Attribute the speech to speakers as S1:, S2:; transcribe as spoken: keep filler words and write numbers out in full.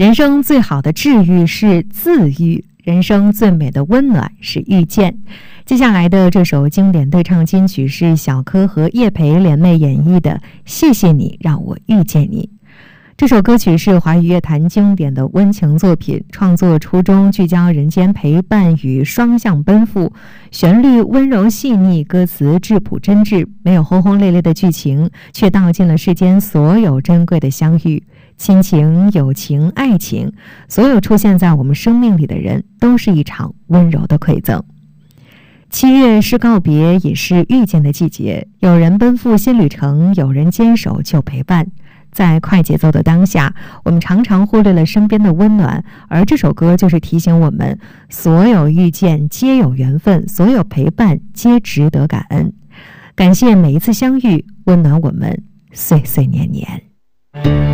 S1: 人生最好的治愈是自愈，人生最美的温暖是遇见。接下来的这首经典对唱金曲是小柯和叶培联袂演绎的《谢谢你让我遇见你》。这首歌曲是华语乐坛经典的温情作品，创作初衷聚焦人间陪伴与双向奔赴，旋律温柔细腻，歌词质朴真挚，没有轰轰烈烈的剧情，却道尽了世间所有珍贵的相遇。亲情、友情、爱情，所有出现在我们生命里的人，都是一场温柔的馈赠。七月是告别，也是遇见的季节。有人奔赴新旅程，有人坚守旧陪伴。在快节奏的当下，我们常常忽略了身边的温暖，而这首歌就是提醒我们，所有遇见皆有缘分，所有陪伴皆值得感恩。感谢每一次相遇，温暖我们岁岁年年。